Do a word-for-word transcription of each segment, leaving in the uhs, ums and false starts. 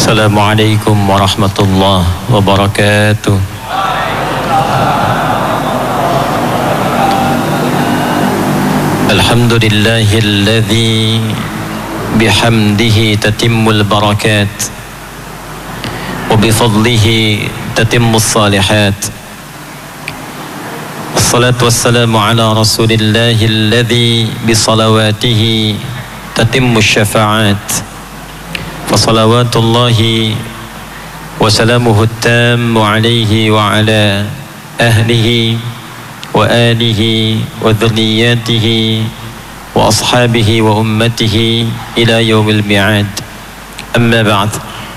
Assalamualaikum warahmatullahi wabarakatuh. Alhamdulillahilladzi bihamdihi tatimmul barakat wa bifadlihi tatimmus salihat. Assalatu wassalamu ala rasulillahilladzi bisalawatihi tatimmus syafa'at. Fasalawatullahi wa salamuhu tammu alaihi wa ala ahlihi wa alihi wa dhurriyyatihi wa ashabihi wa ummatihi ila yaumil mi'ad. Amma ba'd.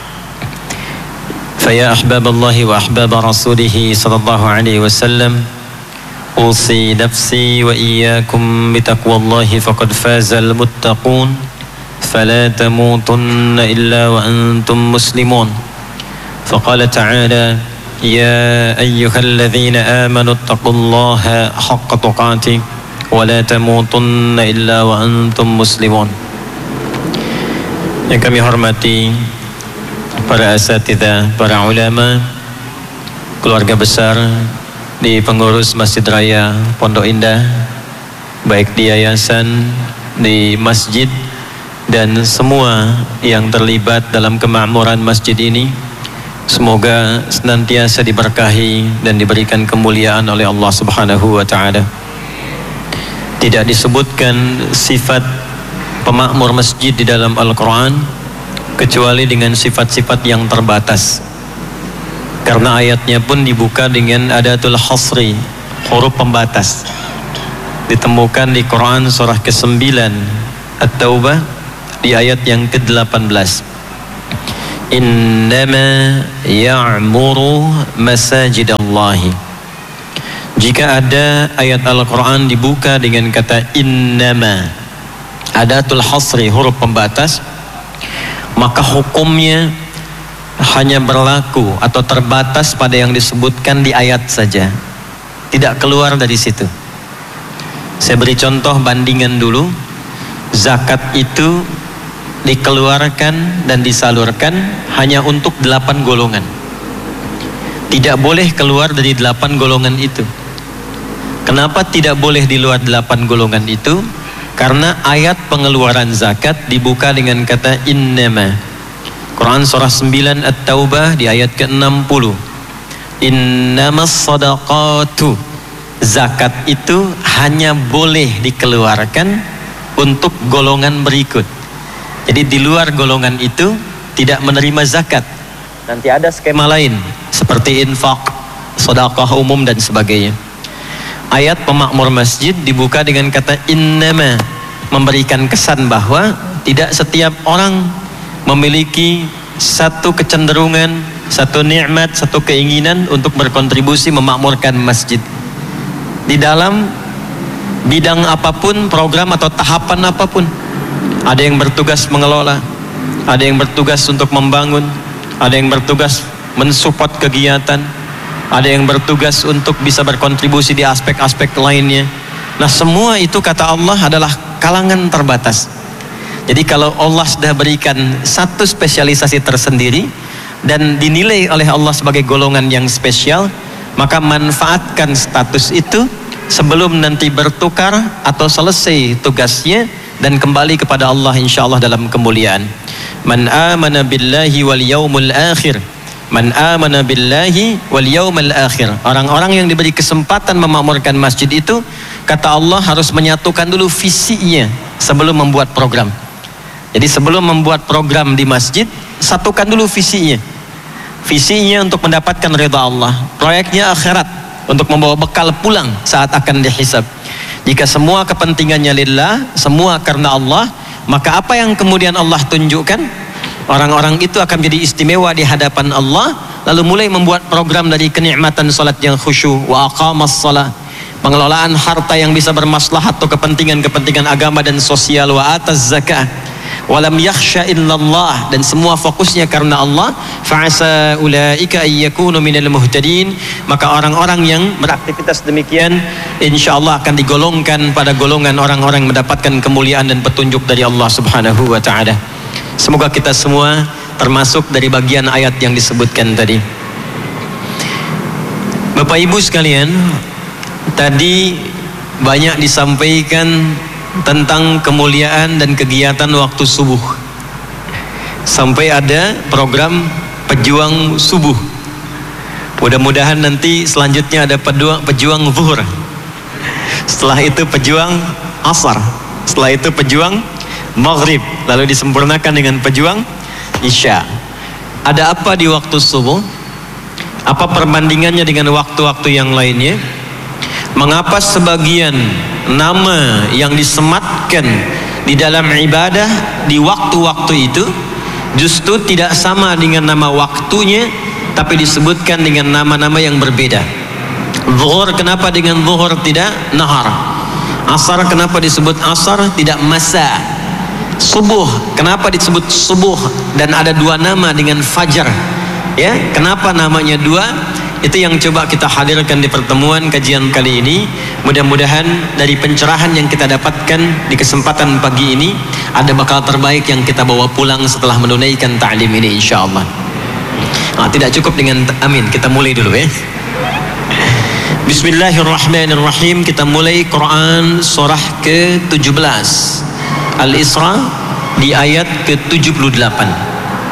Faya ahbaballahi wa ahbaba rasulihi sallallahu alaihi wasallam, usi nafsi wa iyyakum bitaqwallahi faqad fazal muttaqun. فلا تموتن إلا وأنتم مسلمون. فقال تعالى: يا أيها الذين آمنوا اتقوا الله حق تقاته ولا تموتن إلا وأنتم مسلمون. Yang kami hormati para asatidzah, para ulama, keluarga besar di pengurus Masjid Raya Pondok Indah, baik di yayasan, di masjid, dan semua yang terlibat dalam kemakmuran masjid ini, semoga senantiasa diberkahi dan diberikan kemuliaan oleh Allah Subhanahu wa taala. Tidak disebutkan sifat pemakmur masjid di dalam Al-Qur'an kecuali dengan sifat-sifat yang terbatas. Karena ayatnya pun dibuka dengan adatul hasri, huruf pembatas. Ditemukan di Quran surah kesembilan At-Taubah di ayat yang ke delapan belas. Innama ya'muru masajidallahi. Jika ada ayat Al-Quran dibuka dengan kata innama, adatul hasri, huruf pembatas, maka hukumnya hanya berlaku atau terbatas pada yang disebutkan di ayat saja, tidak keluar dari situ. Saya beri contoh bandingan dulu. Zakat itu dikeluarkan dan disalurkan hanya untuk delapan golongan. Tidak boleh keluar dari delapan golongan itu. Kenapa tidak boleh di luar delapan golongan itu? Karena ayat pengeluaran zakat dibuka dengan kata innama. Quran surah sembilan At-Taubah di ayat ke enam puluh. Innamas sadaqatu. Zakat itu hanya boleh dikeluarkan untuk golongan berikut. Jadi di luar golongan itu tidak menerima zakat. Nanti ada skema lain seperti infak, sedekah umum dan sebagainya. Ayat pemakmur masjid dibuka dengan kata innama, memberikan kesan bahwa tidak setiap orang memiliki satu kecenderungan, satu nikmat, satu keinginan untuk berkontribusi memakmurkan masjid. Di dalam bidang apapun, program atau tahapan apapun. Ada yang bertugas mengelola, ada yang bertugas untuk membangun, ada yang bertugas mensupport kegiatan, ada yang bertugas untuk bisa berkontribusi di aspek-aspek lainnya. Nah, semua itu kata Allah adalah kalangan terbatas. Jadi kalau Allah sudah berikan satu spesialisasi tersendiri dan dinilai oleh Allah sebagai golongan yang spesial, maka manfaatkan status itu sebelum nanti bertukar atau selesai tugasnya dan kembali kepada Allah insyaallah dalam kemuliaan. Man amana billahi wal yaumil akhir. Man amana billahi wal yaumil akhir. Orang-orang yang diberi kesempatan memakmurkan masjid itu, kata Allah, harus menyatukan dulu visinya sebelum membuat program. Jadi sebelum membuat program di masjid, satukan dulu visinya. Visinya untuk mendapatkan ridha Allah. Proyeknya akhirat, untuk membawa bekal pulang saat akan dihisab. Jika semua kepentingannya lillah, semua karena Allah, maka apa yang kemudian Allah tunjukkan, orang-orang itu akan menjadi istimewa di hadapan Allah, lalu mulai membuat program dari kenikmatan salat yang khusyuk, wa aqamas shalah, pengelolaan harta yang bisa bermaslahat atau kepentingan-kepentingan agama dan sosial, wa ataz zakah, walam yakhsha illallah, dan semua fokusnya karena Allah. Fa'asa ulaika ayyakunu minal muhtadin, maka orang-orang yang beraktivitas demikian insyaallah akan digolongkan pada golongan orang-orang yang mendapatkan kemuliaan dan petunjuk dari Allah Subhanahu wa taala. Semoga kita semua termasuk dari bagian ayat yang disebutkan tadi. Bapak Ibu sekalian, tadi banyak disampaikan tentang kemuliaan dan kegiatan waktu subuh. Sampai ada program pejuang subuh. Mudah-mudahan nanti selanjutnya ada pejuang, pejuang zuhur. Setelah itu pejuang asar. Setelah itu pejuang maghrib. Lalu disempurnakan dengan pejuang isya. Ada apa di waktu subuh? Apa perbandingannya dengan waktu-waktu yang lainnya? Mengapa sebagian nama yang disematkan di dalam ibadah di waktu-waktu itu justru tidak sama dengan nama waktunya, tapi disebutkan dengan nama-nama yang berbeda? Zuhur kenapa dengan zuhur tidak nahar? Asar kenapa disebut asar tidak masa? Subuh kenapa disebut subuh dan ada dua nama dengan fajar? Ya, kenapa namanya dua? Itu yang coba kita hadirkan di pertemuan kajian kali ini. Mudah-mudahan dari pencerahan yang kita dapatkan di kesempatan pagi ini ada bakal terbaik yang kita bawa pulang setelah menunaikan ta'lim ini insyaallah. Nah, tidak cukup dengan amin, kita mulai dulu ya. Bismillahirrahmanirrahim. Kita mulai Quran surah ke tujuh belas Al-Isra di ayat ke tujuh puluh delapan.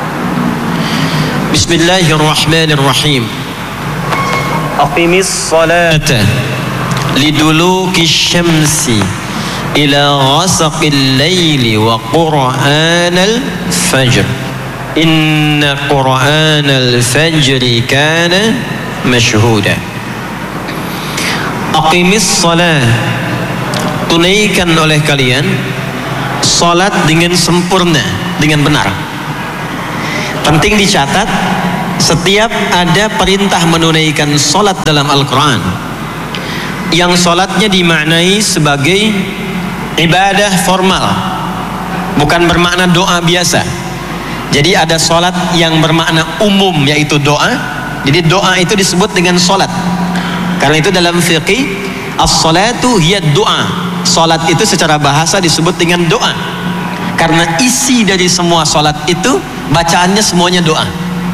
Bismillahirrahmanirrahim. Aqimis salata liduluki syamsi ila ghasaqil laili wa qur'anal fajr inna qur'anal fajri kana mashhuda. Aqimis salat, tunaikan oleh kalian salat dengan sempurna, dengan benar. Penting dicatat, setiap ada perintah menunaikan solat dalam Al-Quran yang solatnya dimaknai sebagai ibadah formal, bukan bermakna doa biasa. Jadi ada solat yang bermakna umum, yaitu doa. Jadi doa itu disebut dengan solat. Karena itu dalam fiqih, as-salatu hiya doa. Solat itu secara bahasa disebut dengan doa, karena isi dari semua solat itu bacaannya semuanya doa.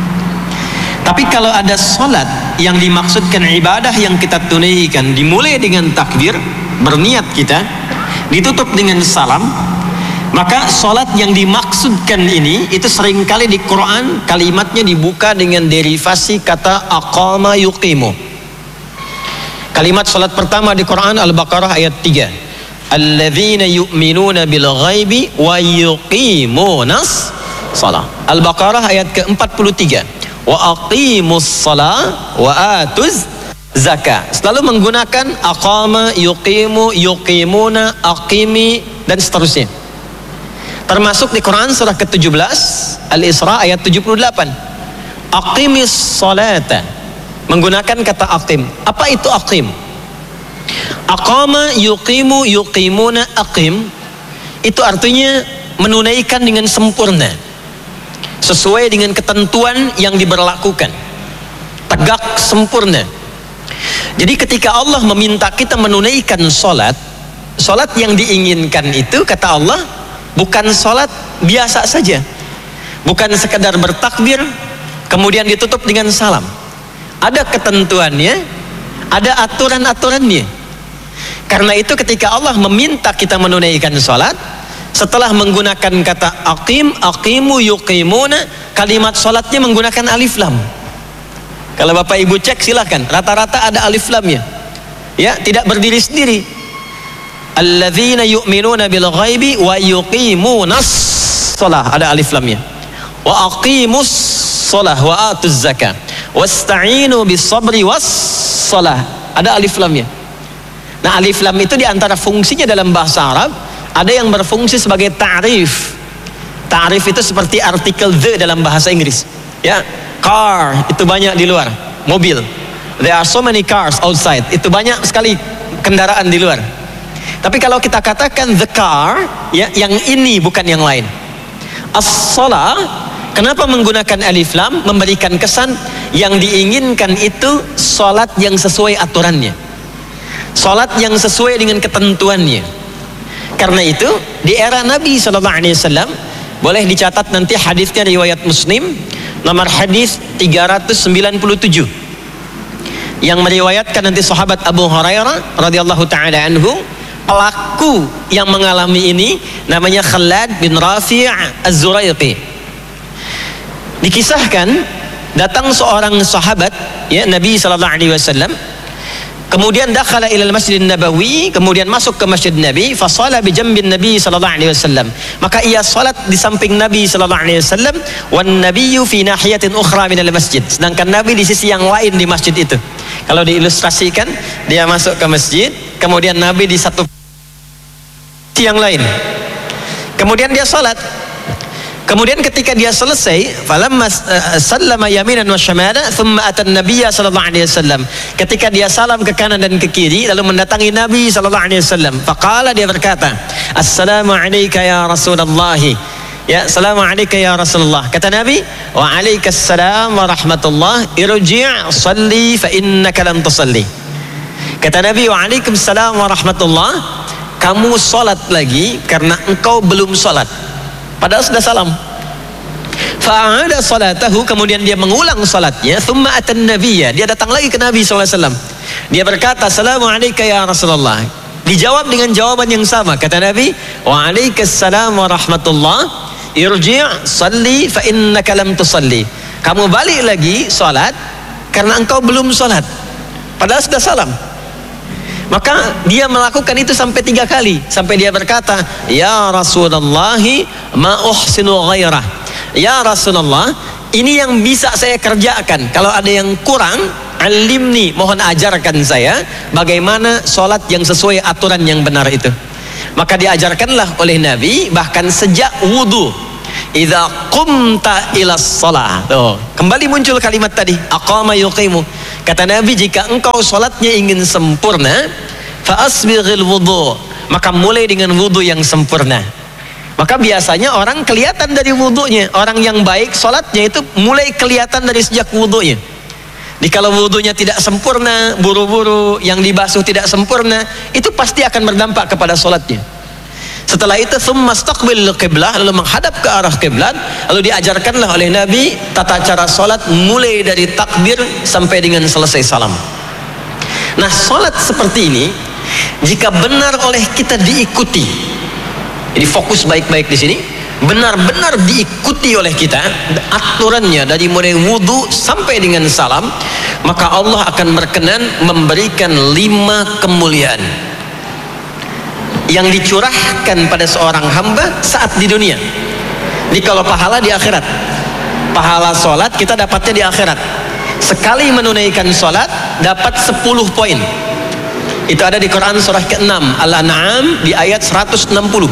Tapi kalau ada solat yang dimaksudkan ibadah yang kita tunaikan dimulai dengan takbir, berniat kita, ditutup dengan salam, maka solat yang dimaksudkan ini itu seringkali di Quran kalimatnya dibuka dengan derivasi kata aqama yuqimu. Kalimat solat pertama di Quran Al-Baqarah ayat tiga, alladzina yu'minuna bil ghaibi wa yuqimunas salah. Al-Baqarah ayat ke empat puluh tiga, wa aqimus salah wa atuz zakah. Selalu menggunakan aqama, yuqimu, yuqimuna, aqimi dan seterusnya. Termasuk di Quran surah ke tujuh belas Al-Isra ayat tujuh puluh delapan, aqimis salata, menggunakan kata aqim. Apa itu aqim? Aqama, yuqimu, yuqimuna, aqim itu artinya menunaikan dengan sempurna, sesuai dengan ketentuan yang diberlakukan, tegak sempurna. Jadi ketika Allah meminta kita menunaikan solat, solat yang diinginkan itu kata Allah bukan solat biasa saja, bukan sekedar bertakbir kemudian ditutup dengan salam. Ada ketentuannya, ada aturan-aturannya. Karena itu ketika Allah meminta kita menunaikan solat, setelah menggunakan kata aqim, aqimu, yuqimuna, kalimat solatnya menggunakan alif lam. Kalau Bapak Ibu cek silahkan, rata-rata ada alif lamnya. Ya, tidak berdiri sendiri. Alladzina yu'minuna bil ghaibi wa yuqimunas shalah, ada alif lamnya. Wa aqimus shalah wa atuz zakah wasta'inu bis sabri was shalah, ada alif lamnya. Nah, alif lam itu diantara fungsinya dalam bahasa Arab, ada yang berfungsi sebagai ta'rif. Ta'rif itu seperti artikel the dalam bahasa Inggris. Ya, car itu banyak di luar, mobil. There are so many cars outside. Itu banyak sekali kendaraan di luar. Tapi kalau kita katakan the car, ya, yang ini bukan yang lain. As-shalah, kenapa menggunakan alif lam? Memberikan kesan yang diinginkan itu salat yang sesuai aturannya, salat yang sesuai dengan ketentuannya. Karena itu di era Nabi shallallahu alaihi wasallam Boleh dicatat nanti hadisnya riwayat Muslim, nomor hadis tiga ratus sembilan puluh tujuh. Yang meriwayatkan nanti sahabat Abu Hurairah radhiyallahu taala anhu. Pelaku yang mengalami ini namanya Khalad bin Rafi' Az-Zuraiqi. Dikisahkan datang seorang sahabat ya Nabi sallallahu alaihi wasallam, kemudian dakhala ila al-Masjid Nabawi, kemudian masuk ke Masjid Nabi, fa shala bi jambin Nabi sallallahu alaihi wasallam. Maka ia salat di samping Nabi sallallahu alaihi wasallam, wan nabiyyu fi nahiyatin ukhra min al-masjid. Sedangkan Nabi di sisi yang lain di masjid itu. Kalau diilustrasikan, dia masuk ke masjid, kemudian Nabi di satu yang lain. Kemudian dia salat. Kemudian ketika dia selesai, falamma sallama yaminan wa shimala, thumma atan nabiyya sallallahu alaihi wasallam. Ketika dia salam ke kanan dan ke kiri, lalu mendatangi Nabi sallallahu alaihi wasallam. Faqala, dia berkata, "Assalamu alayka ya Rasulullah." Ya, assalamu alayka ya Rasulullah. Kata Nabi, "Wa alaikassalam wa rahmatullah. Irji' shalli fa innaka lam tusalli." Kata Nabi, "Wa alaikassalam wa rahmatullah. Kamu salat lagi karena engkau belum salat." Padahal sudah salam. Fa'ada salatahu, kemudian dia mengulang salatnya. Thumma atan nabiyya, dia datang lagi ke Nabi sallallahu alaihi wasallam. Dia berkata, "Assalamu alayka ya Rasulullah." Dijawab dengan jawaban yang sama. Kata Nabi, "Wa alaikassalam wa rahmatullah. Irji' salli fa innaka lam tusalli." Kamu balik lagi salat karena engkau belum salat. Padahal sudah salam. Maka dia melakukan itu sampai tiga kali, sampai dia berkata, "Ya Rasulullah, ma uhsinu ghairah." Ya Rasulullah, ini yang bisa saya kerjakan. Kalau ada yang kurang, alimni, mohon ajarkan saya bagaimana sholat yang sesuai aturan yang benar itu. Maka diajarkanlah oleh Nabi bahkan sejak wudu. Idza qumta ila shalah. Tuh, kembali muncul kalimat tadi, aqama yuqimu. Kata Nabi, jika engkau salatnya ingin sempurna, fa asbighil wudu, maka mulai dengan wudu yang sempurna. Maka biasanya orang kelihatan dari wudunya. Orang yang baik salatnya itu mulai kelihatan dari sejak wudunya. Jadi kalau wudunya tidak sempurna, buru-buru, yang dibasuh tidak sempurna, itu pasti akan berdampak kepada salatnya. Setelah itu thumma istaqbil qiblah, lalu menghadap ke arah kiblat, lalu diajarkanlah oleh Nabi tata cara salat mulai dari takbir sampai dengan selesai salam. Nah, salat seperti ini jika benar oleh kita diikuti, jadi fokus baik-baik di sini, benar-benar diikuti oleh kita aturannya dari mulai wudu sampai dengan salam, maka Allah akan berkenan memberikan lima kemuliaan yang dicurahkan pada seorang hamba saat di dunia. Jadi kalau pahala di akhirat, pahala sholat kita dapatnya di akhirat. Sekali menunaikan sholat dapat sepuluh poin. Itu ada di Quran surah keenam Al-An'am di ayat seratus enam puluh.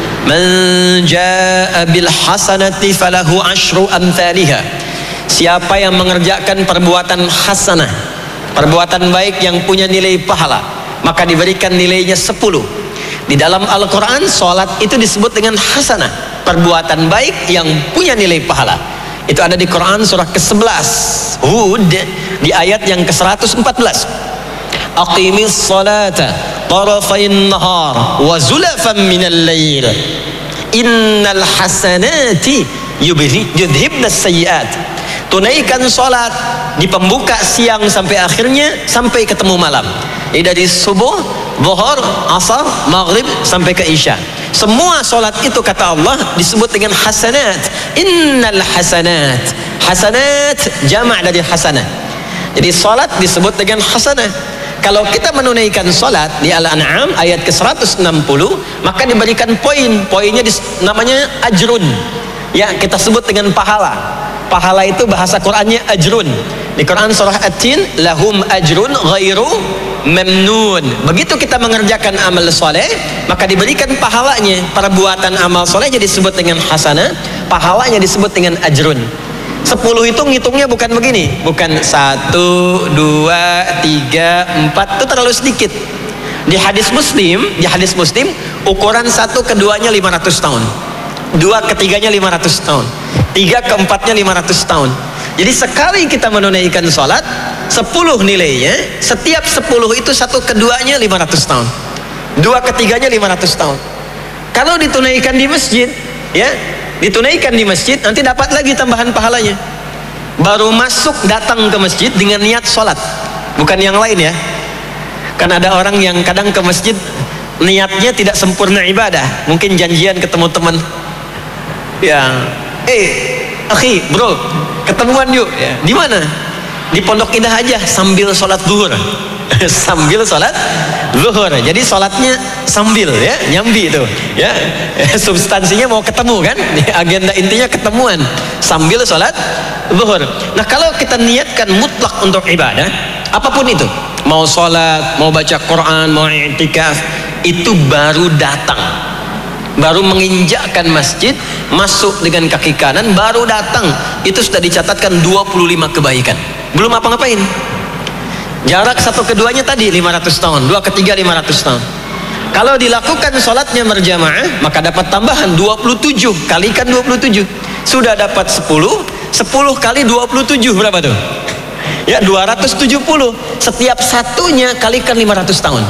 Man jaa bil hasanati falahu asyru amthaliha. Siapa yang mengerjakan perbuatan hasanah, perbuatan baik yang punya nilai pahala, maka diberikan nilainya sepuluh. Di dalam Al-Quran, sholat itu disebut dengan hasanah, perbuatan baik yang punya nilai pahala. Itu ada di Quran surah ke sebelas Hud di ayat yang ke seratus empat belas. Aqimis salata tarafayn nahar wa zulafan minal lail innal hasanati yudhibna sayyiat. Tunaikan sholat di pembuka siang sampai akhirnya, sampai ketemu malam. Jadi dari subuh, zuhur, asar, maghrib sampai ke isya. Semua sholat itu kata Allah disebut dengan hasanat. Innal hasanat. Hasanat jamak dari hasanah. Jadi sholat disebut dengan hasanah. Kalau kita menunaikan sholat di Al-An'am ayat ke seratus enam puluh, maka diberikan poin. Poinnya namanya ajrun. Ya, kita sebut dengan pahala. Pahala itu bahasa Qur'annya ajrun. Di Quran surah At-Tin, lahum ajrun ghairu memnun. Begitu kita mengerjakan amal soleh, maka diberikan pahalanya. Perbuatan amal soleh jadi disebut dengan hasanah, pahalanya disebut dengan ajrun. Sepuluh itu ngitungnya bukan begini, bukan satu, dua, tiga, empat, itu terlalu sedikit. Di hadis Muslim, di hadis Muslim ukuran satu keduanya lima ratus tahun, dua ketiganya lima ratus tahun, tiga keempatnya lima ratus tahun. Jadi sekali kita menunaikan sholat, sepuluh nilainya, setiap sepuluh itu satu keduanya lima ratus tahun, dua ketiganya lima ratus tahun. Kalau ditunaikan di masjid, ya, ditunaikan di masjid, nanti dapat lagi tambahan pahalanya. Baru masuk datang ke masjid dengan niat sholat, bukan yang lain ya. Kan ada orang yang kadang ke masjid niatnya tidak sempurna ibadah, mungkin janjian ketemu teman, ya, eh, akhi, bro, ketemuan yuk, ya. Di mana? Di Pondok Indah aja, sambil sholat zuhur, sambil sholat zuhur. Jadi sholatnya sambil, ya, nyambi itu, ya. Substansinya mau ketemu kan, agenda intinya ketemuan, sambil sholat zuhur. Nah, kalau kita niatkan mutlak untuk ibadah, apapun itu, mau sholat, mau baca Quran, mau i'tikaf, itu baru datang, baru menginjakkan masjid, masuk dengan kaki kanan, baru datang, itu sudah dicatatkan dua puluh lima kebaikan. Belum apa-ngapain. Jarak satu keduanya tadi lima ratus tahun, dua ketiga lima ratus tahun. Kalau dilakukan sholatnya berjamaah, maka dapat tambahan dua puluh tujuh, kalikan dua puluh tujuh, sudah dapat sepuluh, sepuluh kali dua puluh tujuh berapa tuh? Ya, dua ratus tujuh puluh. Setiap satunya kalikan lima ratus tahun.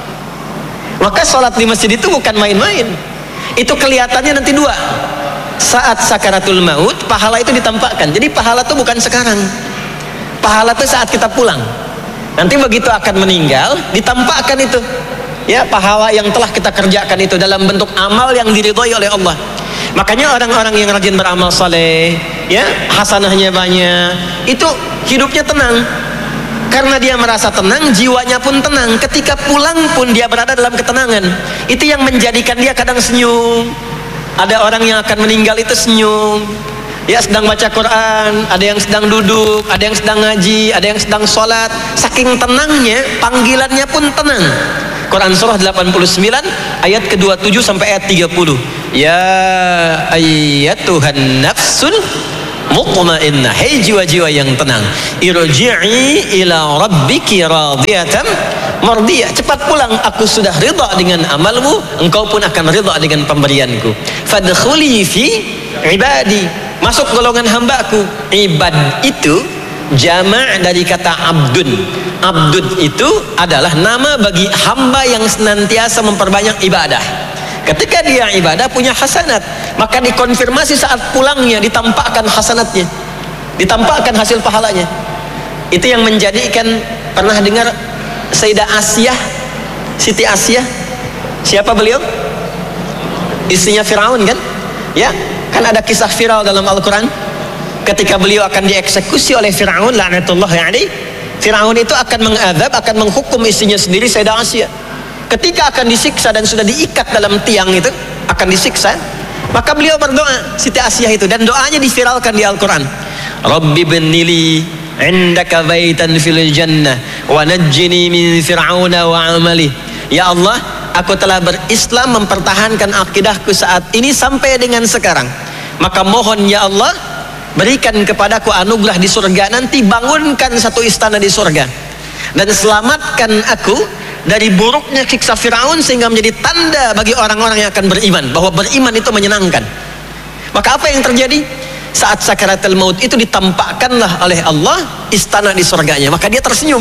Maka sholat di masjid itu bukan main-main. Itu kelihatannya nanti dua. Saat sakaratul maut, pahala itu ditampakkan. Jadi pahala itu bukan sekarang. Pahala itu saat kita pulang. Nanti begitu akan meninggal, ditampakkan itu. Ya, pahala yang telah kita kerjakan itu dalam bentuk amal yang diridhoi oleh Allah. Makanya orang-orang yang rajin beramal saleh, ya, hasanahnya banyak, itu hidupnya tenang. Karena dia merasa tenang, jiwanya pun tenang. Ketika pulang pun dia berada dalam ketenangan. Itu yang menjadikan dia kadang senyum. Ada orang yang akan meninggal itu senyum. Ya, sedang baca Quran, ada yang sedang duduk, ada yang sedang ngaji, ada yang sedang sholat. Saking tenangnya, panggilannya pun tenang. Quran surah delapan puluh sembilan ayat ke dua puluh tujuh sampai ayat tiga puluh. Ya ayyatuhan nafsul mutmainnah, hei jiwa-jiwa yang tenang, irji'i ila rabbiki radiyatan mardiyah, cepat pulang, aku sudah ridha dengan amalmu, engkau pun akan ridha dengan pemberianku. Fadkhuli fi ibadi, masuk golongan hambaku. Ibad itu jama' dari kata abdun. Abdun itu adalah nama bagi hamba yang senantiasa memperbanyak ibadah. Ketika dia ibadah punya hasanat, maka dikonfirmasi saat pulangnya, ditampakkan hasanatnya, ditampakkan hasil pahalanya. Itu yang menjadikan, pernah dengar Sayyidah Asiyah, Siti Asiyah? Siapa beliau? Istrinya Firaun kan? Ya, kan ada kisah viral dalam Al-Quran. Ketika beliau akan dieksekusi oleh Firaun, laknatullahi alaihi, Firaun itu akan mengadab, akan menghukum istrinya sendiri, Sayyidah Asiyah. Ketika akan disiksa dan sudah diikat dalam tiang itu, akan disiksa, maka beliau berdoa, Siti Asiyah itu, dan doanya diviralkan di Al-Quran. Rabbi bnili indaka baitan fil jannah wa najjini min fir'auna wa amali. Ya Allah, aku telah berislam, mempertahankan akidahku saat ini sampai dengan sekarang, maka mohon ya Allah, berikan kepadaku anugerah di surga nanti, bangunkan satu istana di surga, dan selamatkan aku dari buruknya siksa Firaun, sehingga menjadi tanda bagi orang-orang yang akan beriman bahwa beriman itu menyenangkan. Maka apa yang terjadi? Saat sakaratul maut itu ditampakkanlah oleh Allah istana di surganya, maka dia tersenyum.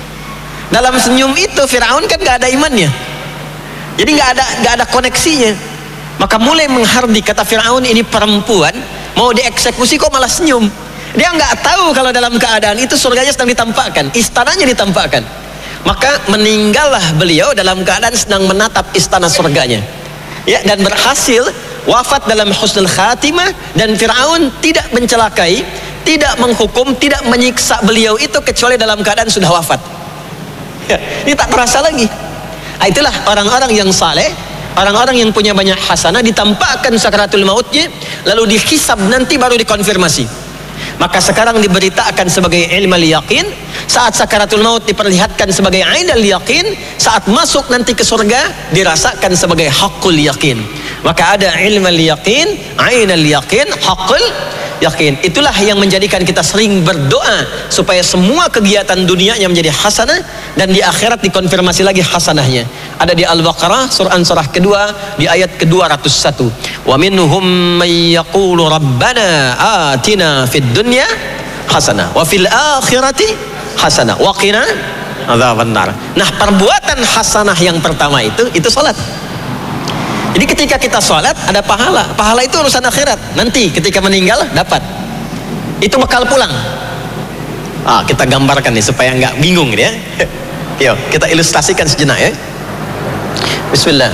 Dalam senyum itu Firaun kan gak ada imannya, jadi gak ada gak ada koneksinya. Maka mulai menghardik, kata Firaun, ini perempuan mau dieksekusi kok malah senyum. Dia nggak tahu kalau dalam keadaan itu surganya sedang ditampakkan, istananya ditampakkan. Maka meninggallah beliau dalam keadaan sedang menatap istana surganya, ya, dan berhasil wafat dalam husnul khatimah. Dan Firaun tidak mencelakai, tidak menghukum, tidak menyiksa beliau itu kecuali dalam keadaan sudah wafat, ya, ini tak terasa lagi. Nah, itulah orang-orang yang saleh, orang-orang yang punya banyak hasanah, ditampakkan sakaratul mautnya, lalu dihisab, nanti baru dikonfirmasi. Maka sekarang diberitakan sebagai ilmal yaqin, saat sakaratul maut diperlihatkan sebagai ainal yaqin, saat masuk nanti ke surga dirasakan sebagai haqqul yaqin. Maka ada ilmal yaqin, ainal yaqin, haqqul yaqin. Itulah yang menjadikan kita sering berdoa supaya semua kegiatan dunianya menjadi hasanah, dan di akhirat dikonfirmasi lagi hasanahnya. Ada di Al-Baqarah surah surah kedua di ayat ke dua ratus satu. Wa minhum may yaqulu rabbana atina fid dunya hasanah wa fil akhirati hasanah wa qina adzabannar. Nah, perbuatan hasanah yang pertama itu itu salat. Jadi ketika kita sholat ada pahala. Pahala itu urusan akhirat. Nanti ketika meninggal dapat. Itu bekal pulang. Ah, kita gambarkan nih supaya nggak bingung ya. Yuk, kita ilustrasikan sejenak ya. Bismillah.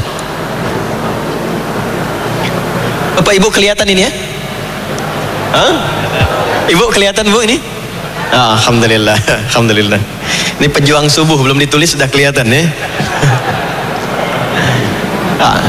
Bapak Ibu kelihatan ini ya? Hah? Ibu kelihatan Bu ini? Ah, Alhamdulillah, Alhamdulillah. Ini pejuang subuh belum ditulis sudah kelihatan ya. Ah.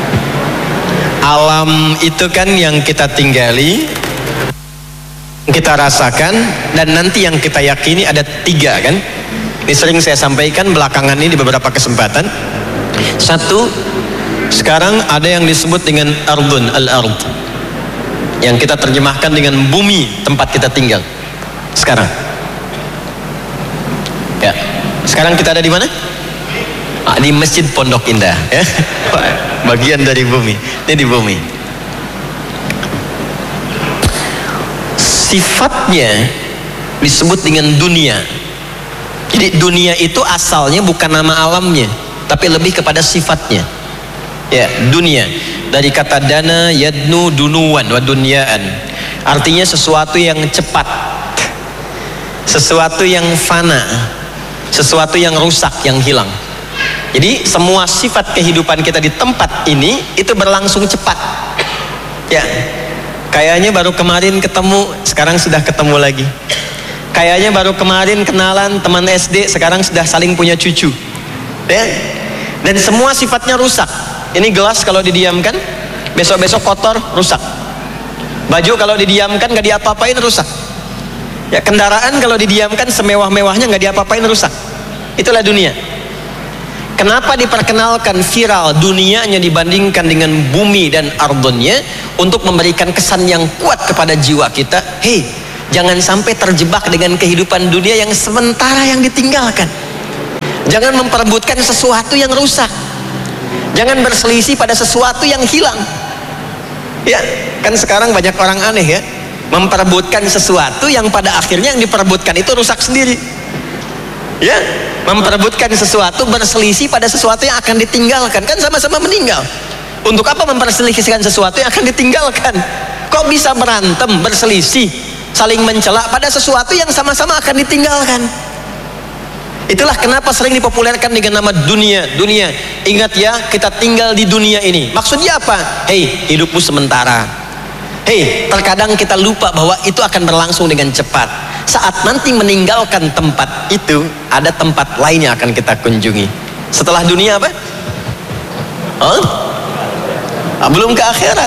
Alam itu kan yang kita tinggali, kita rasakan, dan nanti yang kita yakini ada tiga kan. Ini sering saya sampaikan belakangan ini di beberapa kesempatan. Satu, sekarang ada yang disebut dengan ardun, al-ard, yang kita terjemahkan dengan bumi tempat kita tinggal sekarang. Ya, sekarang kita ada di mana? Ah, di Masjid Pondok Indah ya. Bagian dari bumi. Ini di bumi. Sifatnya disebut dengan dunia. Jadi dunia itu asalnya bukan nama alamnya, tapi lebih kepada sifatnya. Ya, dunia dari kata dana yadnu dunuan wa dunyaan. Artinya sesuatu yang cepat, sesuatu yang fana, sesuatu yang rusak, yang hilang. Jadi semua sifat kehidupan kita di tempat ini itu berlangsung cepat. Ya, kayaknya baru kemarin ketemu, sekarang sudah ketemu lagi. Kayaknya baru kemarin kenalan teman S D, sekarang sudah saling punya cucu. Ya, dan semua sifatnya rusak. Ini gelas kalau didiamkan, besok-besok kotor, rusak. Baju kalau didiamkan nggak diapa-apain, rusak. Ya, kendaraan kalau didiamkan semewah-mewahnya nggak diapa-apain, rusak. Itulah dunia. Kenapa diperkenalkan viral dunianya dibandingkan dengan bumi dan ardonnya? Untuk memberikan kesan yang kuat kepada jiwa kita. Hei, jangan sampai terjebak dengan kehidupan dunia yang sementara yang ditinggalkan. Jangan memperebutkan sesuatu yang rusak. Jangan berselisih pada sesuatu yang hilang. Ya, kan sekarang banyak orang aneh ya, memperebutkan sesuatu yang pada akhirnya yang diperebutkan itu rusak sendiri. Ya, memperebutkan sesuatu, berselisih pada sesuatu yang akan ditinggalkan, kan sama-sama meninggal. Untuk apa memperselisihkan sesuatu yang akan ditinggalkan? Kok bisa berantem, berselisih, saling mencela pada sesuatu yang sama-sama akan ditinggalkan? Itulah kenapa sering dipopulerkan dengan nama dunia. Dunia, ingat ya, kita tinggal di dunia ini. Maksudnya apa? Hei, hidupmu sementara. Hei, terkadang kita lupa bahwa itu akan berlangsung dengan cepat. Saat nanti meninggalkan tempat itu, ada tempat lain yang akan kita kunjungi. Setelah dunia apa? Huh? Ah, belum ke akhirat.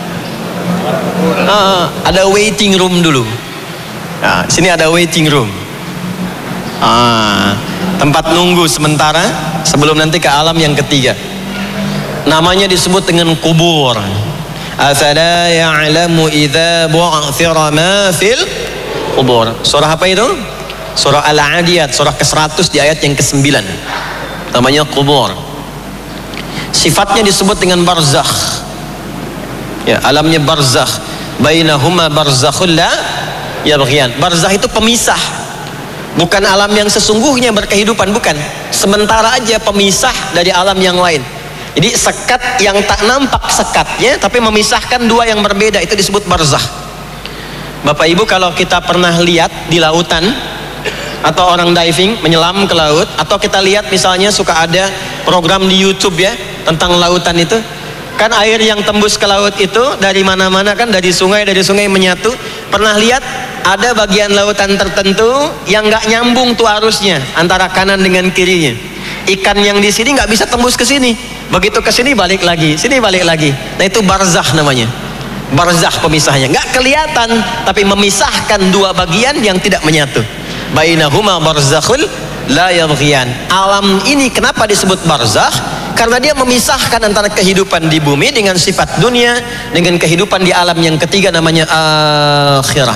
Ah, ada waiting room dulu. Nah, sini ada waiting room. Ah, tempat nunggu sementara sebelum nanti ke alam yang ketiga. Namanya disebut dengan kubur. Afala ya'lamu idza bu'thira ma fil kubur. Surah apa itu? Surah Al-Adiyat, surah ke seratus di ayat yang ke sembilan. Namanya kubur. Sifatnya disebut dengan barzakh. Ya, alamnya barzakh. Bainahuma barzakhul la yabghiyan. Barzakh itu pemisah. Bukan alam yang sesungguhnya berkehidupan, bukan. Sementara aja pemisah dari alam yang lain. Jadi sekat yang tak nampak sekatnya, tapi memisahkan dua yang berbeda, itu disebut barzakh. Bapak Ibu, kalau kita pernah lihat di lautan, atau orang diving menyelam ke laut, atau kita lihat misalnya suka ada program di YouTube ya tentang lautan itu, kan air yang tembus ke laut itu dari mana-mana kan, dari sungai, dari sungai menyatu. Pernah lihat ada bagian lautan tertentu yang nggak nyambung tuh arusnya antara kanan dengan kirinya. Ikan yang di sini nggak bisa tembus ke sini, begitu ke sini balik lagi, sini balik lagi. Nah itu barzakh namanya. Barzakh pemisahnya, nggak kelihatan tapi memisahkan dua bagian yang tidak menyatu. Bainahuma barzakhul la yabghiyan. Alam ini kenapa disebut barzakh? Karena dia memisahkan antara kehidupan di bumi dengan sifat dunia dengan kehidupan di alam yang ketiga, namanya akhirat.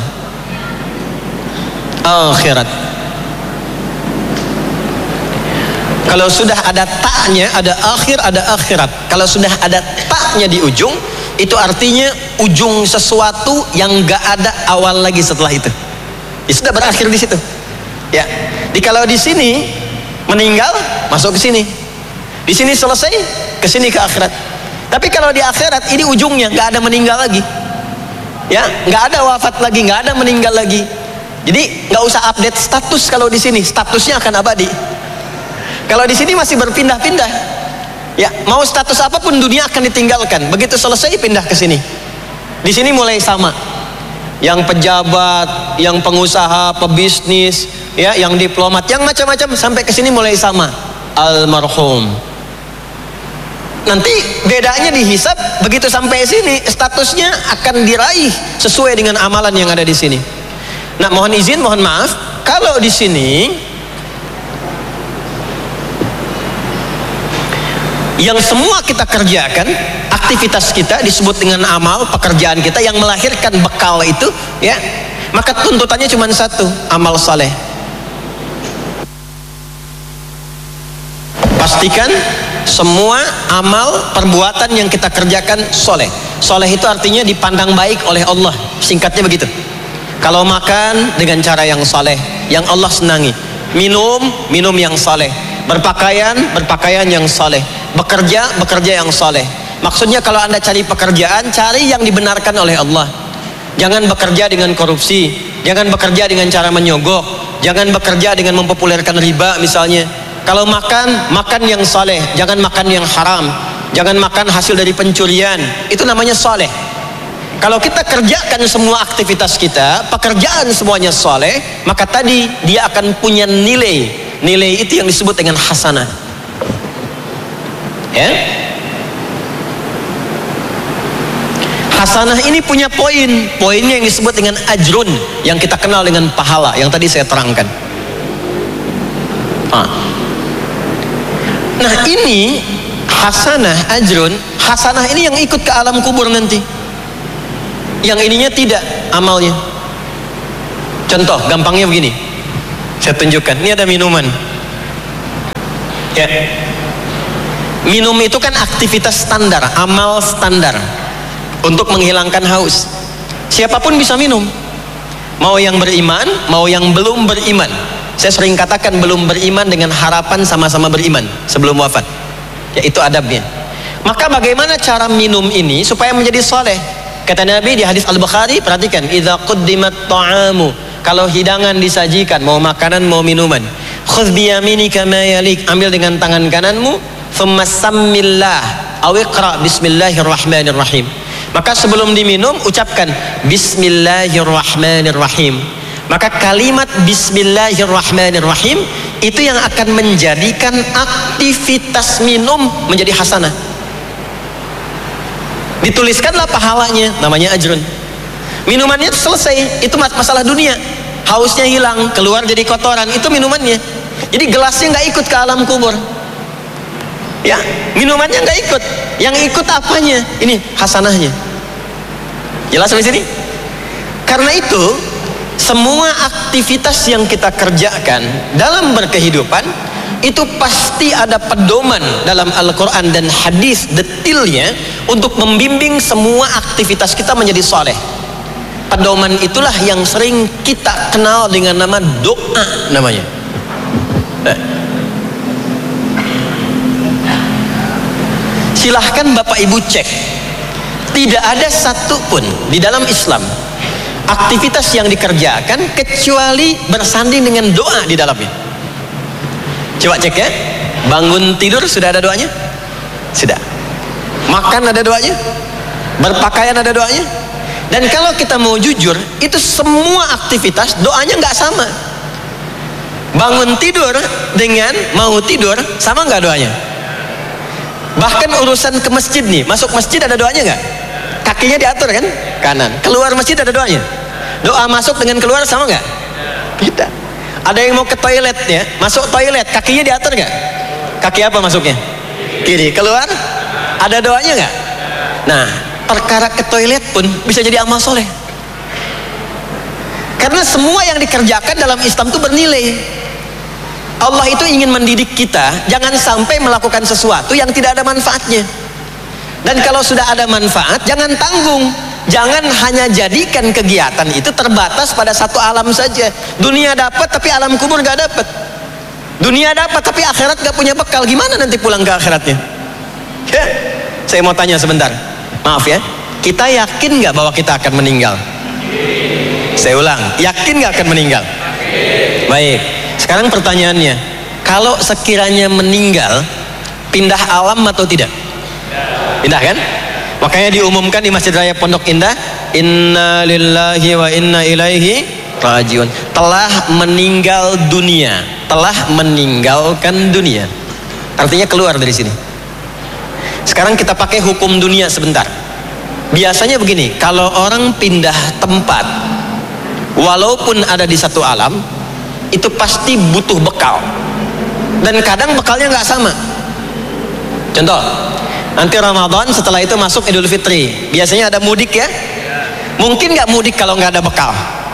Akhirat. Kalau sudah ada taknya, ada akhir, ada akhirat. Kalau sudah ada taknya di ujung, itu artinya ujung sesuatu yang gak ada awal lagi setelah itu. Ya, sudah berakhir di situ. Ya. Di kalau di sini meninggal, masuk ke sini. Di sini selesai, ke sini ke akhirat. Tapi kalau di akhirat ini ujungnya nggak ada meninggal lagi, ya, nggak ada wafat lagi, nggak ada meninggal lagi. Jadi nggak usah update status kalau di sini, statusnya akan abadi. Kalau di sini masih berpindah-pindah, ya, mau status apapun dunia akan ditinggalkan. Begitu selesai pindah ke sini. Di sini mulai sama. Yang pejabat, yang pengusaha, pebisnis, ya, yang diplomat, yang macam-macam sampai ke sini mulai sama. Almarhum. Nanti bedanya dihisab, begitu sampai sini statusnya akan diraih sesuai dengan amalan yang ada di sini. Nah, mohon izin, mohon maaf, kalau di sini yang semua kita kerjakan, aktivitas kita disebut dengan amal, pekerjaan kita yang melahirkan bekal itu, ya, maka tuntutannya cuma satu, amal saleh. Pastikan semua amal perbuatan yang kita kerjakan soleh. Soleh itu artinya dipandang baik oleh Allah, singkatnya begitu. Kalau makan dengan cara yang soleh, yang Allah senangi. Minum, minum yang soleh. Berpakaian, berpakaian yang soleh. Bekerja, bekerja yang soleh. Maksudnya kalau Anda cari pekerjaan, cari yang dibenarkan oleh Allah. Jangan bekerja dengan korupsi, jangan bekerja dengan cara menyogok, jangan bekerja dengan mempopulerkan riba misalnya. Kalau makan, makan yang soleh, jangan makan yang haram, jangan makan hasil dari pencurian. Itu namanya soleh. Kalau kita kerjakan semua aktivitas kita, pekerjaan semuanya soleh, maka tadi dia akan punya nilai. Nilai itu yang disebut dengan hasanah. Ya, hasanah ini punya poin. Poinnya yang disebut dengan ajrun, yang kita kenal dengan pahala, yang tadi saya terangkan. Ah. Nah, ini hasanah, ajrun. Hasanah ini yang ikut ke alam kubur nanti. Yang ininya tidak amalnya. Contoh gampangnya begini, saya tunjukkan. Ini ada minuman, ya. Minum itu kan aktivitas standar, amal standar untuk menghilangkan haus. Siapapun bisa minum, mau yang beriman, mau yang belum beriman. Saya sering katakan belum beriman dengan harapan sama-sama beriman sebelum wafat, ya, itu adabnya. Maka bagaimana cara minum ini supaya menjadi soleh? Kata Nabi di hadis Al-Bukhari, perhatikan, idza quddimat ta'amu, kalau hidangan disajikan, mau makanan mau minuman, khudh bi yaminika ma yalik, ambil dengan tangan kananmu, thumma sammillah aw iqra bismillahirrahmanirrahim. Maka sebelum diminum ucapkan bismillahirrahmanirrahim. Maka kalimat bismillahirrahmanirrahim itu yang akan menjadikan aktivitas minum menjadi hasanah. Dituliskanlah pahalanya, namanya ajrun. Minumannya selesai, itu masalah dunia. Hausnya hilang, keluar jadi kotoran, itu minumannya. Jadi gelasnya nggak ikut ke alam kubur, ya, minumannya nggak ikut. Yang ikut apanya? Ini hasanahnya. Jelas sampai sini? Karena itu semua aktivitas yang kita kerjakan dalam berkehidupan itu pasti ada pedoman dalam Al-Quran dan hadis detailnya untuk membimbing semua aktivitas kita menjadi soleh. Pedoman itulah yang sering kita kenal dengan nama doa namanya. Silahkan Bapak Ibu cek, tidak ada satupun di dalam Islam aktivitas yang dikerjakan kecuali bersanding dengan doa di dalamnya. Coba cek ya, bangun tidur sudah ada doanya? Sudah. Makan ada doanya? Berpakaian ada doanya? Dan kalau kita mau jujur, itu semua aktivitas doanya nggak sama. Bangun tidur dengan mau tidur sama nggak doanya? Bahkan urusan ke masjid nih, masuk masjid ada doanya nggak? Kakinya diatur kan? Kanan. Keluar masjid ada doanya? Doa masuk dengan keluar sama nggak? Tidak. Ada yang mau ke toilet ya, masuk toilet, kakinya diatur nggak? Kaki apa masuknya? Kiri. Keluar? Ada doanya nggak? Nah, perkara ke toilet pun bisa jadi amal soleh. Karena semua yang dikerjakan dalam Islam itu bernilai. Allah itu ingin mendidik kita, jangan sampai melakukan sesuatu yang tidak ada manfaatnya. Dan kalau sudah ada manfaat, jangan tanggung. Jangan hanya jadikan kegiatan itu terbatas pada satu alam saja. Dunia dapat tapi alam kubur gak dapat. Dunia dapat tapi akhirat gak punya bekal. Gimana nanti pulang ke akhiratnya? Ya. Saya mau tanya sebentar, maaf ya, kita yakin nggak bahwa kita akan meninggal? Saya ulang, yakin nggak akan meninggal? Baik, sekarang pertanyaannya, kalau sekiranya meninggal, pindah alam atau tidak? Pindah kan? Makanya diumumkan di Masjid Raya Pondok Indah, inna lillahi wa inna ilaihi rajiun, telah meninggal dunia, telah meninggalkan dunia. Artinya keluar dari sini. Sekarang kita pakai hukum dunia sebentar. Biasanya begini, kalau orang pindah tempat, walaupun ada di satu alam, itu pasti butuh bekal. Dan kadang bekalnya nggak sama. Contoh, nanti Ramadan, setelah itu masuk Idul Fitri. Biasanya ada mudik ya. Mungkin nggak mudik kalau nggak ada bekal.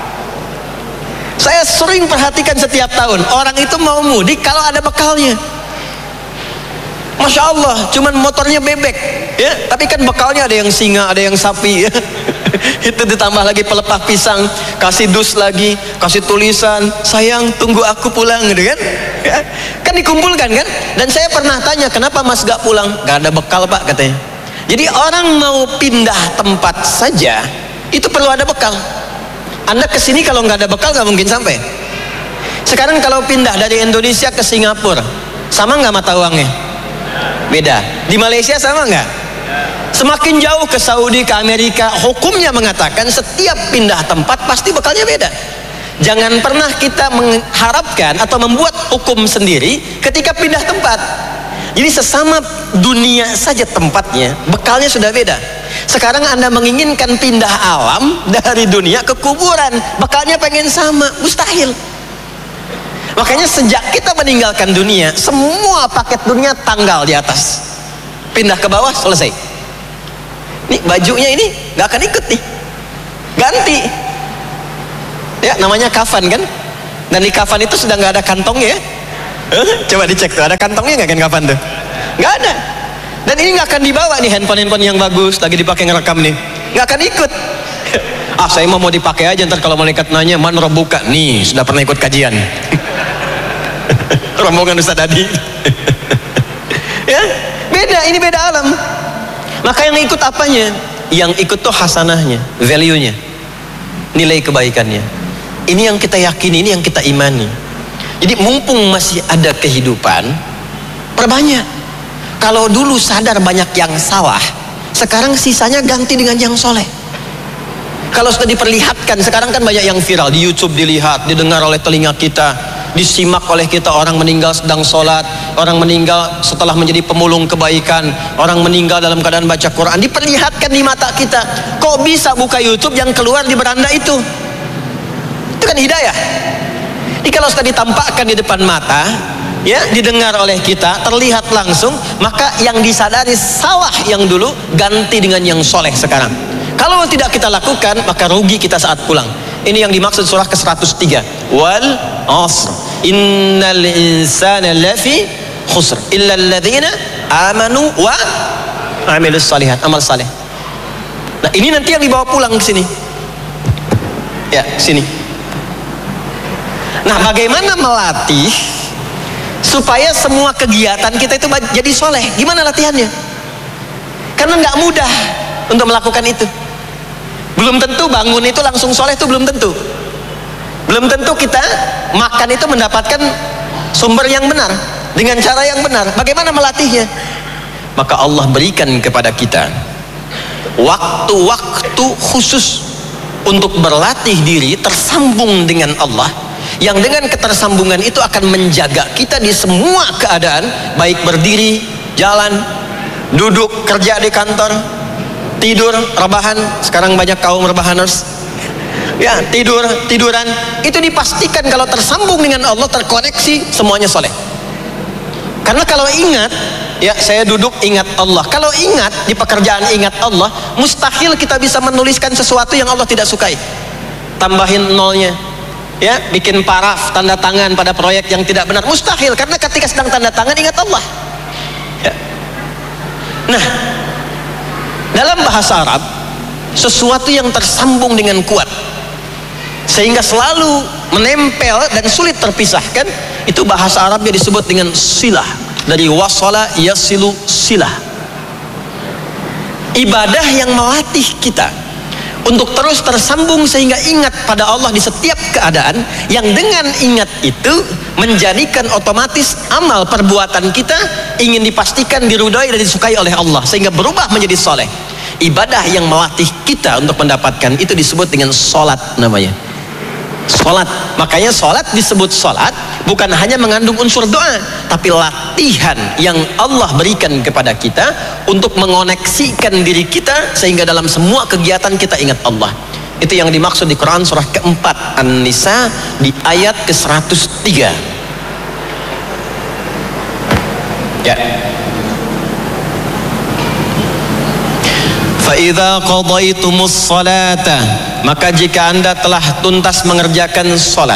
Saya sering perhatikan setiap tahun, orang itu mau mudik kalau ada bekalnya. Masya Allah, cuman motornya bebek ya, tapi kan bekalnya ada yang singa, ada yang sapi ya. Itu ditambah lagi pelepah pisang, kasih dus lagi, kasih tulisan, sayang tunggu aku pulang gitu kan ya. Kan dikumpulkan kan. Dan saya pernah tanya, kenapa mas gak pulang? Gak ada bekal pak katanya. Jadi orang mau pindah tempat saja itu perlu ada bekal. Anda kesini kalau nggak ada bekal nggak mungkin sampai. Sekarang kalau pindah dari Indonesia ke Singapura, sama nggak mata uangnya? Beda. Di Malaysia sama nggak? Semakin jauh ke Saudi, ke Amerika, hukumnya mengatakan setiap pindah tempat pasti bekalnya beda. Jangan pernah kita mengharapkan atau membuat hukum sendiri ketika pindah tempat. Jadi sesama dunia saja tempatnya, bekalnya sudah beda. Sekarang Anda menginginkan pindah alam dari dunia ke kuburan, bekalnya pengen sama, mustahil. Makanya sejak kita meninggalkan dunia, semua paket dunia tanggal di atas, pindah ke bawah, selesai. Nih bajunya ini nggak akan ikut nih, ganti. Ya namanya kafan kan, dan di kafan itu sudah nggak ada kantongnya ya. Coba dicek tuh, ada kantongnya nggak kan kafan tuh? Nggak ada. Dan ini nggak akan dibawa nih, handphone-handphone yang bagus lagi dipakai ngerekam nih, nggak akan ikut. Ah saya mau mau dipakai aja, ntar kalau malaikat nanya man robuka, nih sudah pernah ikut kajian. Rombongan Ustaz Adi. Ya beda, ini beda alam. Maka yang ikut apanya? Yang ikut tuh hasanahnya, value-nya, nilai kebaikannya. Ini yang kita yakini, ini yang kita imani. Jadi mumpung masih ada kehidupan, perbanyak. Kalau dulu sadar banyak yang salah, sekarang sisanya ganti dengan yang soleh. Kalau sudah diperlihatkan, sekarang kan banyak yang viral di YouTube, dilihat, didengar oleh telinga kita, disimak oleh kita, orang meninggal sedang sholat, orang meninggal setelah menjadi pemulung kebaikan, orang meninggal dalam keadaan baca Quran, diperlihatkan di mata kita. Kok bisa buka YouTube yang keluar di beranda itu? Itu kan hidayah. Jadi kalau sudah ditampakkan di depan mata, ya, didengar oleh kita, terlihat langsung, maka yang disadari salah yang dulu ganti dengan yang soleh sekarang. Kalau tidak kita lakukan, maka rugi kita saat pulang. Ini yang dimaksud surah ke seratus tiga. Wal asr innal insana lafi khusr illa alladhina amanu wa amilus salihat, amal saleh. Nah, ini nanti yang dibawa pulang ke sini. Ya, sini. Nah, bagaimana melatih supaya semua kegiatan kita itu jadi soleh? Gimana latihannya? Karena nggak mudah untuk melakukan itu. Belum tentu bangun itu langsung soleh, itu belum tentu. Belum tentu kita makan itu mendapatkan sumber yang benar dengan cara yang benar. Bagaimana melatihnya? Maka Allah berikan kepada kita waktu-waktu khusus untuk berlatih diri tersambung dengan Allah, yang dengan ketersambungan itu akan menjaga kita di semua keadaan, baik berdiri, jalan, duduk, kerja di kantor, tidur, rebahan. Sekarang banyak kaum rebahaners, ya, tidur, tiduran. Itu dipastikan kalau tersambung dengan Allah, terkoneksi, semuanya soleh. Karena kalau ingat, ya saya duduk ingat Allah. Kalau ingat di pekerjaan ingat Allah, mustahil kita bisa menuliskan sesuatu yang Allah tidak sukai. Tambahin nolnya, ya, bikin paraf, tanda tangan pada proyek yang tidak benar, mustahil. Karena ketika sedang tanda tangan ingat Allah. Ya. Nah, dalam bahasa Arab, sesuatu yang tersambung dengan kuat sehingga selalu menempel dan sulit terpisahkan, itu bahasa Arabnya disebut dengan silah. Dari wasala yasilu silah. Ibadah yang melatih kita untuk terus tersambung sehingga ingat pada Allah di setiap keadaan, yang dengan ingat itu menjadikan otomatis amal perbuatan kita ingin dipastikan diridhoi dan disukai oleh Allah sehingga berubah menjadi soleh. Ibadah yang melatih kita untuk mendapatkan itu disebut dengan sholat namanya. Sholat, makanya sholat disebut sholat bukan hanya mengandung unsur doa, tapi latihan yang Allah berikan kepada kita untuk mengoneksikan diri kita sehingga dalam semua kegiatan kita ingat Allah. Itu yang dimaksud di Quran surah keempat An-Nisa di ayat ke seratus tiga. Ya. فَإِذَا قَضَيْتُمُ الصَّلَاةَ, maka jika anda telah tuntas mengerjakan salat,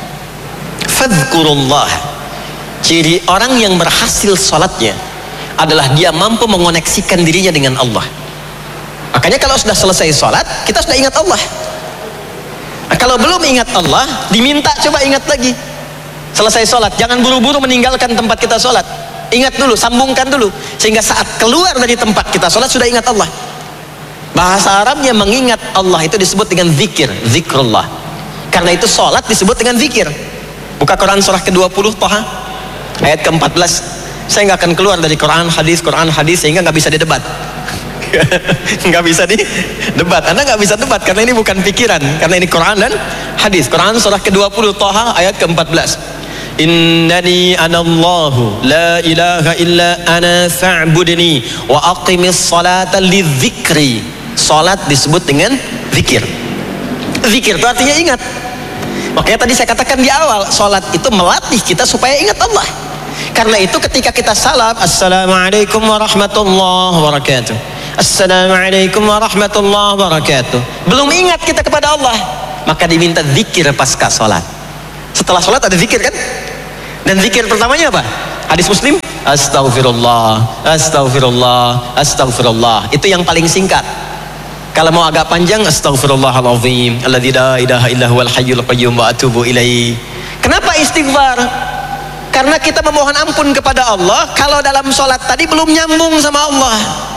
fadhkurullah. Ciri orang yang berhasil salatnya adalah dia mampu mengoneksikan dirinya dengan Allah. Makanya kalau sudah selesai salat, kita sudah ingat Allah. Nah, kalau belum ingat Allah, diminta coba ingat lagi. Selesai salat, jangan buru-buru meninggalkan tempat kita salat. Ingat dulu, sambungkan dulu, sehingga saat keluar dari tempat kita salat sudah ingat Allah. Bahasa Arabnya mengingat Allah itu disebut dengan zikir, zikrullah. Karena itu sholat disebut dengan zikir. Buka Quran surah ke dua puluh Thaha ayat ke empat belas. Saya nggak akan keluar dari Quran hadis Quran hadis sehingga nggak bisa didebat. Nggak bisa didebat. Anda nggak bisa debat karena ini bukan pikiran, karena ini Quran dan hadis. Quran surah ke dua puluh Thaha ayat ke empat belas. Innani anallahu la ilaha illa ana fa'budni wa aqimis salata lidzikri. Salat disebut dengan zikir. Zikir itu artinya ingat. Makanya tadi saya katakan di awal, salat itu melatih kita supaya ingat Allah. Karena itu ketika kita salam, assalamualaikum warahmatullahi wabarakatuh, assalamualaikum warahmatullahi wabarakatuh, belum ingat kita kepada Allah, maka diminta zikir pasca salat. Setelah salat ada zikir kan? Dan zikir pertamanya apa? Hadis Muslim, astaghfirullah, astaghfirullah, astaghfirullah. Itu yang paling singkat. Kalau mau agak panjang, astaghfirullahalazim, alladzi la ilaha illa huwal hayyul qayyum wa atubu ilaihi. Kenapa istighfar? Karena kita memohon ampun kepada Allah kalau dalam sholat tadi belum nyambung sama Allah.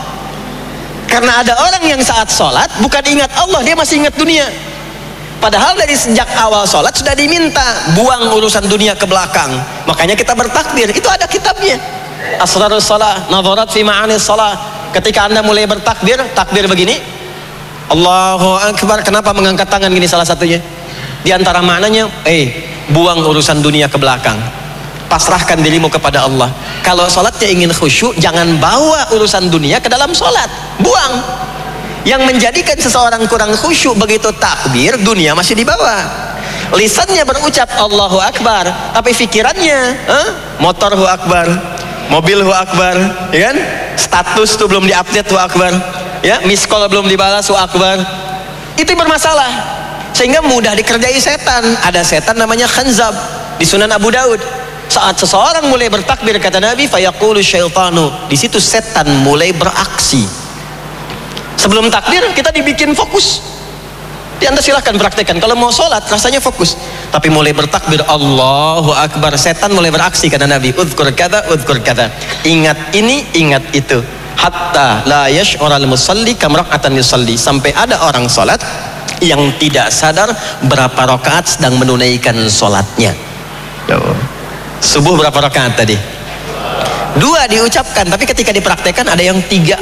Karena ada orang yang saat sholat bukan ingat Allah, dia masih ingat dunia. Padahal dari sejak awal sholat sudah diminta buang urusan dunia ke belakang. Makanya kita bertakbir, itu ada kitabnya. Asrarus shalah, nadharat fi ma'anis shalah. Ketika anda mulai bertakbir, takbir begini, Allahu Akbar. Kenapa mengangkat tangan gini? Salah satunya di antara maknanya, eh buang urusan dunia ke belakang, pasrahkan dirimu kepada Allah. Kalau sholatnya ingin khusyuk, jangan bawa urusan dunia ke dalam sholat, buang. Yang menjadikan seseorang kurang khusyuk begitu takbir, dunia masih dibawa. Lisannya berucap Allahu Akbar, tapi pikirannya eh, motor hu akbar, mobil hu akbar, ya kan? Status tuh belum diupdate hu akbar, ya, miss call belum dibalas hu akbar. Itu bermasalah, sehingga mudah dikerjai setan. Ada setan namanya khanzab di Sunan Abu Daud. Saat seseorang mulai bertakbir, kata Nabi, fayaqulu syaitanu, di situ setan mulai beraksi. Sebelum takbir kita dibikin fokus. Di Anda silahkan praktekkan. Kalau mau sholat rasanya fokus, tapi mulai bertakbir Allahu Akbar, setan mulai beraksi, kata Nabi, udhkur kata, udhkur kata, ingat ini, ingat itu, hatta la yash'ural musalli kam rak'atan yusalli, sampai ada orang sholat yang tidak sadar berapa rakaat sedang menunaikan sholatnya. Subuh berapa rakaat tadi? Dua diucapkan, tapi ketika dipraktekkan ada yang tiga,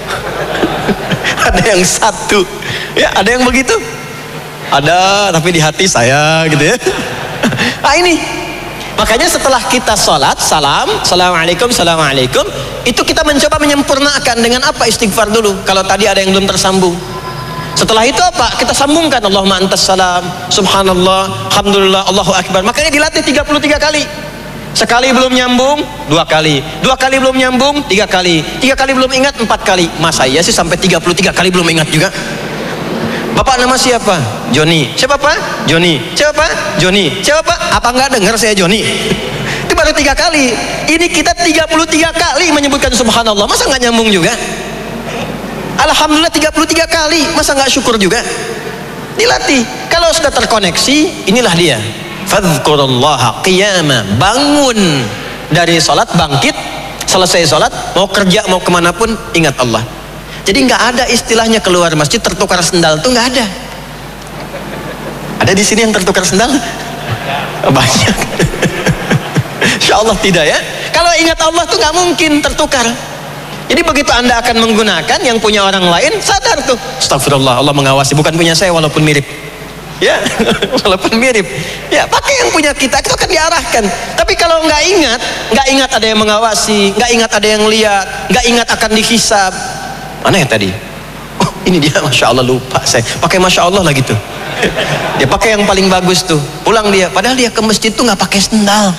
ada yang satu, ya, ada yang begitu, ada tapi di hati saya gitu ya. Nah ini, makanya setelah kita sholat, salam, assalamualaikum, assalamualaikum, itu kita mencoba menyempurnakan dengan apa? Istighfar dulu. Kalau tadi ada yang belum tersambung, setelah itu apa? Kita sambungkan Allahumma antas salam, subhanallah, alhamdulillah, Allahu Akbar. Makanya dilatih tiga puluh tiga kali. Sekali belum nyambung, dua kali. Dua kali belum nyambung, tiga kali. Tiga kali belum ingat, empat kali. Masa iya sih sampai tiga puluh tiga kali belum ingat juga? Bapak nama siapa? Joni. Siapa Pak? Joni. Siapa Pak? Joni. Siapa Pak? Apa nggak dengar saya Joni? Itu baru tiga kali. Ini kita tiga puluh tiga kali menyebutkan subhanallah. Masa nggak nyambung juga? Alhamdulillah tiga puluh tiga kali. Masa nggak syukur juga? Dilatih. Kalau sudah terkoneksi, inilah dia. Fadhkurullaha qiyama, bangun dari sholat, bangkit, selesai sholat, mau kerja mau kemanapun, ingat Allah. Jadi nggak ada istilahnya keluar masjid tertukar sendal tuh nggak ada. Ada di sini yang tertukar sendal? Banyak. Insya Allah tidak ya. Kalau ingat Allah tuh nggak mungkin tertukar. Jadi begitu Anda akan menggunakan yang punya orang lain, sadar tuh, astagfirullah, Allah mengawasi, bukan punya saya walaupun mirip. Ya, walaupun mirip. Ya, pakai yang punya kita, itu akan diarahkan. Tapi kalau nggak ingat, nggak ingat ada yang mengawasi, nggak ingat ada yang lihat, nggak ingat akan dihisab. Mana yang tadi? Oh, ini dia, masya Allah lupa saya. Pakai masya Allah lah gitu. Dia pakai yang paling bagus tuh. Pulang dia, padahal dia ke masjid tuh nggak pakai sendal.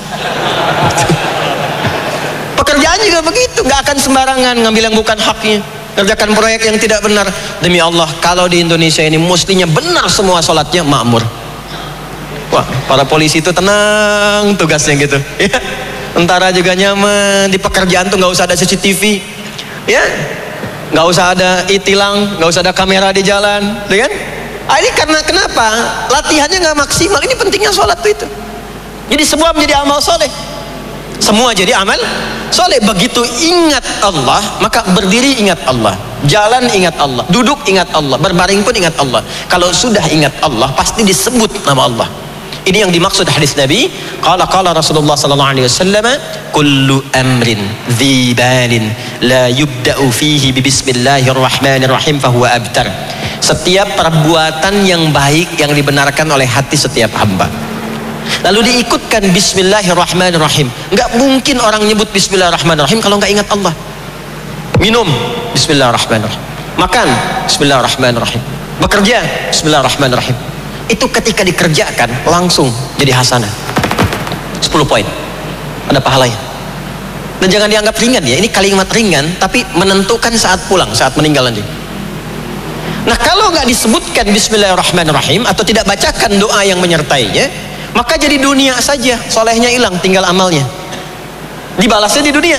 Pekerjaan juga begitu, nggak akan sembarangan ngambil yang bukan haknya, kerjakan proyek yang tidak benar. Demi Allah, kalau di Indonesia ini mestinya benar semua sholatnya, makmur. Wah, para polisi itu tenang tugasnya gitu, ya. Tentara juga nyaman, di pekerjaan tuh nggak usah ada C C T V, ya, nggak usah ada e-tilang, nggak usah ada kamera di jalan, tuh kan? Ah, ini karena kenapa? Latihannya nggak maksimal. Ini pentingnya sholat tuh itu. Jadi semua menjadi amal soleh. Semua jadi amal soleh. Begitu ingat Allah, maka berdiri ingat Allah, jalan ingat Allah, duduk ingat Allah, berbaring pun ingat Allah. Kalau sudah ingat Allah, pasti disebut nama Allah. Ini yang dimaksud hadis Nabi. Qala qala Rasulullah sallallahu alaihi wasallam, kullu amrin dhi balin la yubda'u fihi bi bismillahirrahmanirrahim fahuwa abtar. Setiap perbuatan yang baik yang dibenarkan oleh hati setiap hamba, lalu diikutkan bismillahirrahmanirrahim. Nggak mungkin orang nyebut bismillahirrahmanirrahim kalau nggak ingat Allah. Minum, bismillahirrahmanirrahim. Makan, bismillahirrahmanirrahim. Bekerja, bismillahirrahmanirrahim. Itu ketika dikerjakan langsung jadi hasanah. sepuluh poin. Ada pahalanya. Dan jangan dianggap ringan ya. Ini kalimat ringan tapi menentukan saat pulang, saat meninggal nanti. Nah, kalau nggak disebutkan bismillahirrahmanirrahim atau tidak bacakan doa yang menyertainya, maka jadi dunia saja, solehnya hilang, tinggal amalnya. Dibalasnya di dunia.